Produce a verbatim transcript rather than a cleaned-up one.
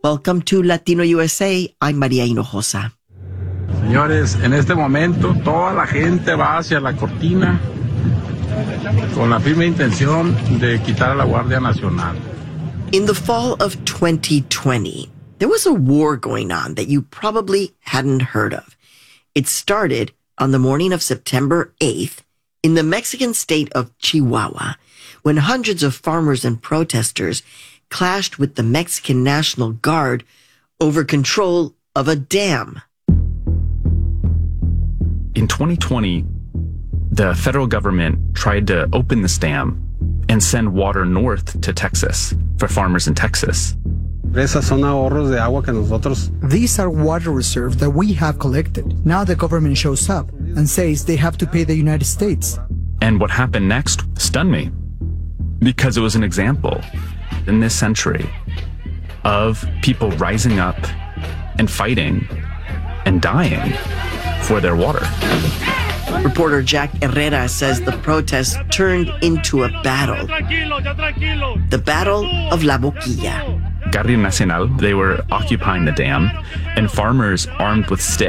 Welcome to Latino U S A. I'm Maria Hinojosa. Señores, en este momento toda la gente va hacia la cortina con la firme intención de quitar a la Guardia Nacional. In the fall of twenty twenty, there was a war going on that you probably hadn't heard of. It started on the morning of September eighth in the Mexican state of Chihuahua, when hundreds of farmers and protesters clashed with the Mexican National Guard over control of a dam. In twenty twenty, the federal government tried to open this dam and send water north to Texas for farmers in Texas. These are water reserves that we have collected. Now the government shows up and says they have to pay the United States. And what happened next stunned me, because it was an example in this century of people rising up and fighting and dying for their water. Reporter Jack Herrera says the protest turned into a battle. The Battle of La Boquilla. Guardia Nacional, they were occupying the dam, and farmers armed with sticks